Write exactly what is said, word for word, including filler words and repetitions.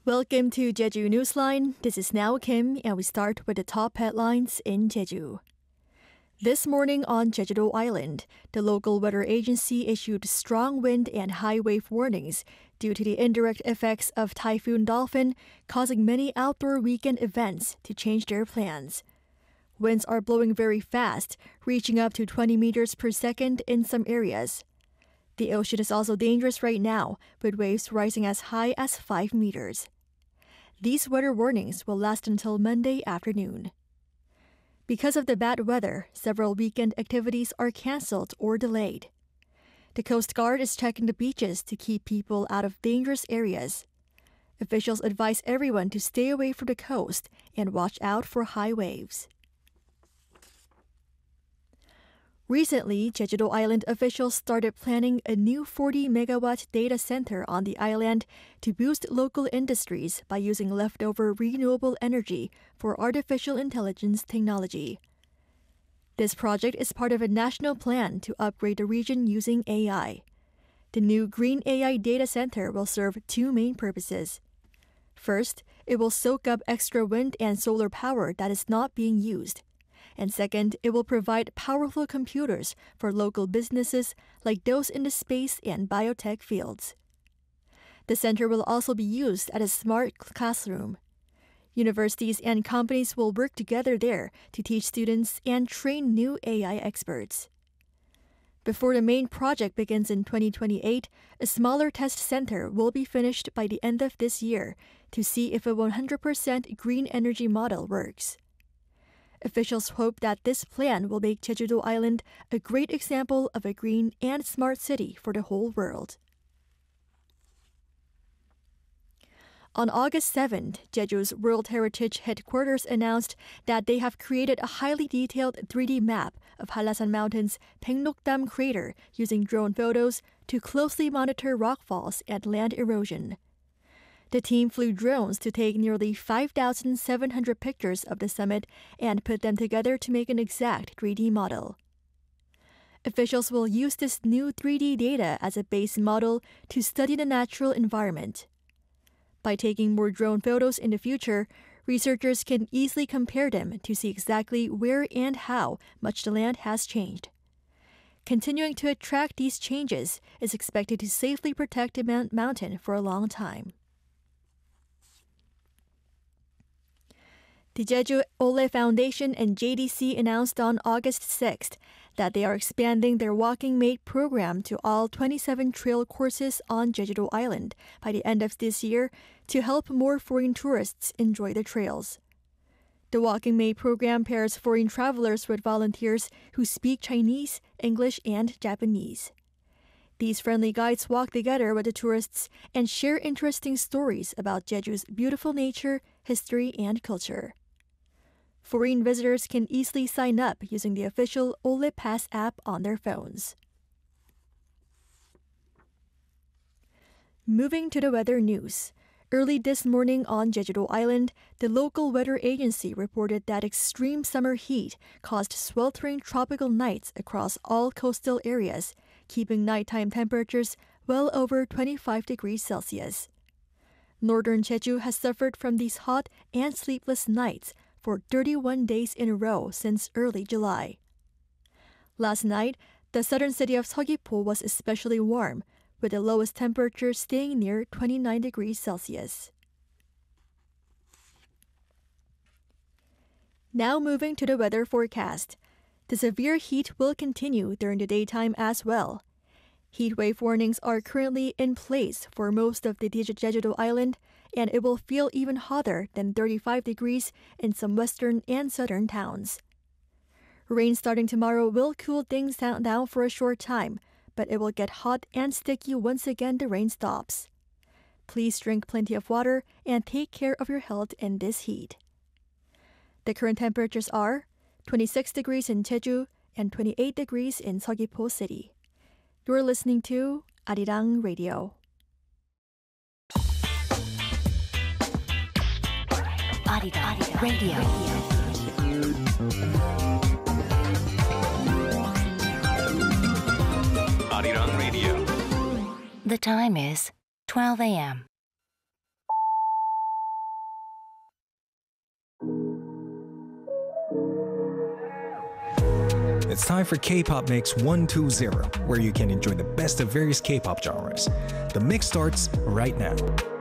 Welcome to Jeju Newsline. This is Now Kim, and we start with the top headlines in Jeju. This morning on Jeju-do Island, the local weather agency issued strong wind and high wave warnings due to the indirect effects of Typhoon Dolphin, causing many outdoor weekend events to change their plans. Winds are blowing very fast, reaching up to twenty meters per second in some areas. The ocean is also dangerous right now, with waves rising as high as five meters. These weather warnings will last until Monday afternoon. Because of the bad weather, several weekend activities are canceled or delayed. The Coast Guard is checking the beaches to keep people out of dangerous areas. Officials advise everyone to stay away from the coast and watch out for high waves. Recently, Jeju-do Island officials started planning a new forty megawatt data center on the island to boost local industries by using leftover renewable energy for artificial intelligence technology. This project is part of a national plan to upgrade the region using A I. The new Green A I data center will serve two main purposes. First, it will soak up extra wind and solar power that is not being used. And second, it will provide powerful computers for local businesses like those in the space and biotech fields. The center will also be used as a smart classroom. Universities and companies will work together there to teach students and train new A I experts. Before the main project begins in twenty twenty-eight, a smaller test center will be finished by the end of this year to see if a one hundred percent green energy model works. Officials hope that this plan will make Jeju-do Island a great example of a green and smart city for the whole world. On August seventh, Jeju's World Heritage Headquarters announced that they have created a highly detailed three D map of Hallasan Mountain's Baeknokdam crater using drone photos to closely monitor rockfalls and land erosion. The team flew drones to take nearly five thousand seven hundred pictures of the summit and put them together to make an exact three D model. Officials will use this new three D data as a base model to study the natural environment. By taking more drone photos in the future, researchers can easily compare them to see exactly where and how much the land has changed. Continuing to track these changes is expected to safely protect the mountain for a long time. The Jeju Ole Foundation and J D C announced on August sixth that they are expanding their Walking Mate program to all twenty-seven trail courses on Jeju-do Island by the end of this year to help more foreign tourists enjoy the trails. The Walking Mate program pairs foreign travelers with volunteers who speak Chinese, English, and Japanese. These friendly guides walk together with the tourists and share interesting stories about Jeju's beautiful nature, history, and culture. Foreign visitors can easily sign up using the official Ole Pass app on their phones. Moving to the weather news. Early this morning on Jeju-do Island, the local weather agency reported that extreme summer heat caused sweltering tropical nights across all coastal areas, keeping nighttime temperatures well over twenty-five degrees Celsius. Northern Jeju has suffered from these hot and sleepless nights for thirty-one days in a row since early July. Last night, the southern city of Seogwipo was especially warm, with the lowest temperature staying near twenty-nine degrees Celsius. Now moving to the weather forecast. The severe heat will continue during the daytime as well. Heat wave warnings are currently in place for most of the Jeju-do Island, and it will feel even hotter than thirty-five degrees in some western and southern towns. Rain starting tomorrow will cool things down, down for a short time, but it will get hot and sticky once again the rain stops. Please drink plenty of water and take care of your health in this heat. The current temperatures are twenty-six degrees in Jeju and twenty-eight degrees in Seogwipo City. You're listening to Arirang Radio. Arirang Radio. Arirang Radio. The time is twelve a.m. It's time for K-Pop Mix one two zero, where you can enjoy the best of various K-pop genres. The mix starts right now.